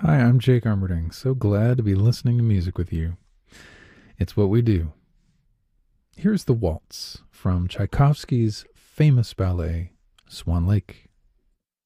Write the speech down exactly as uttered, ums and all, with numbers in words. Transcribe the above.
Hi, I'm Jake Armerding. So glad to be listening to music with you. It's what we do. Here's the waltz from Tchaikovsky's famous ballet, Swan Lake.